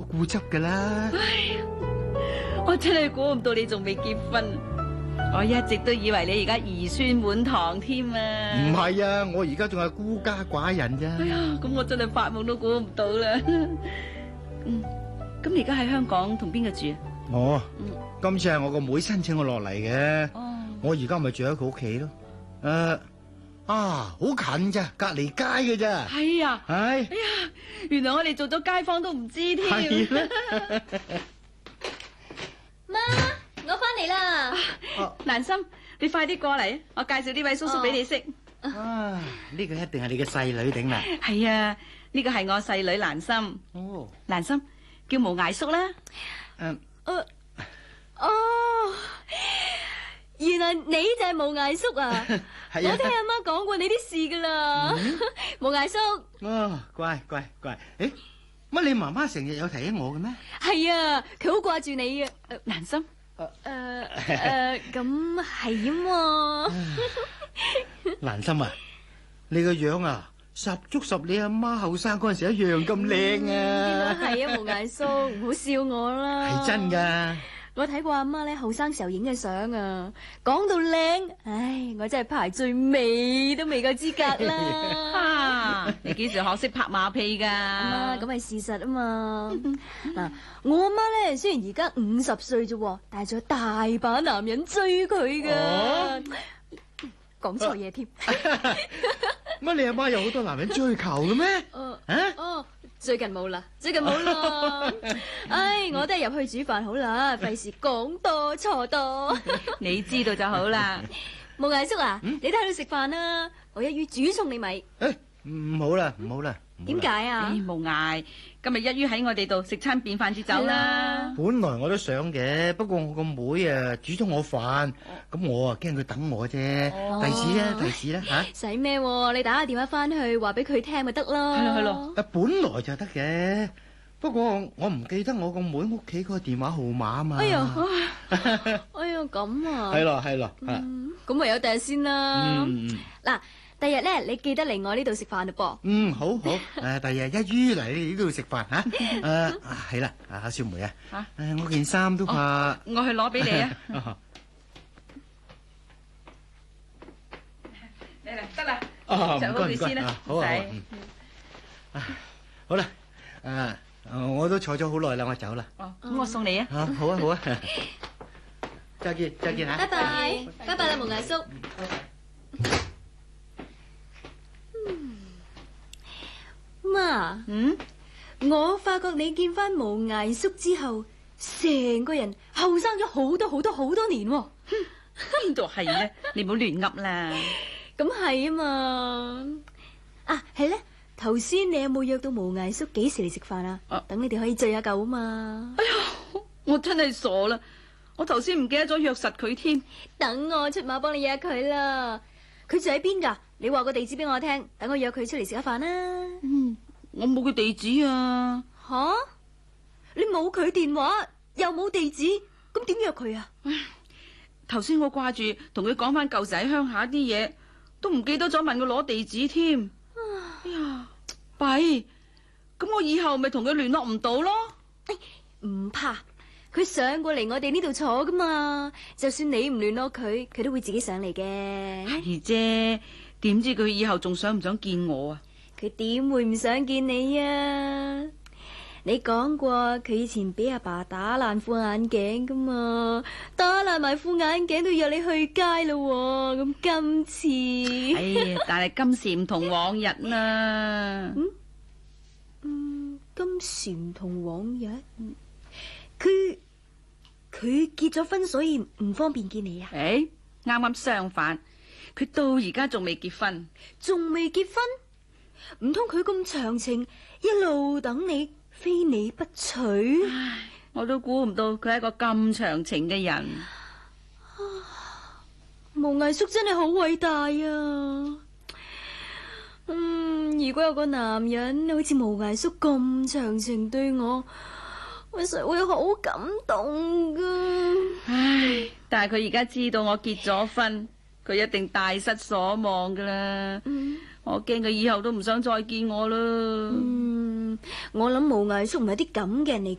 固執噶啦。 我真係估唔到你仲未結婚，我一直都以為你而家兒孫滿堂添啊！ 唔係啊，我而家仲係孤家寡人咋。 哎呀，咁我真係發夢都估唔到啦。咁你而家喺香港同邊個住啊？ 我今次係我個妹申請我落嚟嘅。我而家咪住喺佢屋企咯。好近咋，隔離街嘅咋。 係啊，哎呀，原來我哋做咗街坊都唔知添。 媽，我翻嚟啦。 蘭心，你快啲過嚟，我介紹呢位叔叔俾你識。 呢個一定係你嘅細女頂啦。 係啊，呢個係我細女蘭心。蘭心叫無涯叔啦。 原來你就係無涯叔啊！我聽阿媽講過你啲事噶啦。無涯叔。 乖。誒，乜你媽媽成日有提起我嘅咩？ 係啊，佢好掛住你啊。 蘭心。 咁係啊嘛。 蘭心啊，你個樣啊，十足十你阿媽後生嗰陣時一樣咁靚啊！ 係啊，無涯叔，唔好笑我啦。 係真噶。 我睇過阿媽咧後生時候影嘅相啊，講到靚，唉，我真係排最尾都未夠資格啦。 你幾時學識拍馬屁噶？ 阿媽，咁係事實啊嘛。嗱，我阿媽咧雖然而家50歲啫，但係仲有大把男人追佢噶。講錯嘢添。 乜你阿媽有好多男人追求嘅咩？ 最近冇啦。唉，我都係入去煮飯好啦，費事講多錯多。 你知道就好啦。 無涯叔啊，你睇佢食飯啦，我一於煮餸你咪。 唔好啦。 點解啊？ 無涯，今日一於喺我哋度食餐便飯至走啦。 本來我都想嘅，不過我個妹啊煮咗我飯，咁我啊驚佢等我啫。第時啦吓。 使咩？你打個電話翻去話俾佢聽咪得咯。 係咯。 本來就得嘅，不過我唔記得我個妹屋企嗰個電話號碼啊嘛。 哎呀，咁啊。 係咯。 咁唯有第日先啦。嗱。第日咧，你記得嚟我呢度食飯嘞噃。 好。第日一於嚟你呢度食飯吓。係啦，阿小梅啊。我件衫都怕。 我去攞俾你啊。嚟啦，得啦。 唔該。好啊。好啦，我都坐咗好耐啦，我走啦。 咁我送你啊。 好啊。再見吓。 拜拜啦，無涯叔。媽，我發覺你見翻無涯叔之後，成個人後生咗好多年喎。 邊度係呢？你唔好亂噏啦。 咁係啊嘛。係咧，頭先你有冇約到無涯叔幾時嚟食飯啊？等你哋可以聚下舊啊嘛。 哎呀，我真係傻啦，我頭先唔記得咗約實佢添。 等我出馬幫你約佢啦。佢住喺邊噶？你話個地址俾我聽，等我約佢出嚟食下飯啦。 我冇佢地址啊。 吓？你冇佢電話，又冇地址，咁點約佢啊？ 頭先我掛住同佢講翻舊時喺鄉下啲嘢，都唔記得咗問佢攞地址添。哎呀，弊！咁我以後咪同佢聯絡唔到咯。 唔怕，佢上過嚟我哋呢度坐噶嘛。就算你唔聯絡佢，佢都會自己上嚟嘅。 係啫。點知佢以後仲想唔想見我啊？ 佢點會唔想見你啊？你講過佢以前俾阿爸打爛副眼鏡噶嘛，打爛埋副眼鏡都約你去街咯。咁今次， 哎呀，但係今時唔同往日啦。 今時唔同往日。佢結咗婚，所以唔方便見你啊？ 啱啱相反。佢到而家仲未結婚， 仲未結婚？唔通佢咁長情，一路等你，非你不娶？ 我都估唔到佢係一個咁長情嘅人。 無涯叔真係好偉大啊！如果有個男人好似無涯叔咁長情對我實會好感動噶。 但係佢而家知道我結咗婚，佢一定大失所望噶啦。我驚佢以後都唔想再見我啦。 我諗無涯叔唔係啲咁嘅人嚟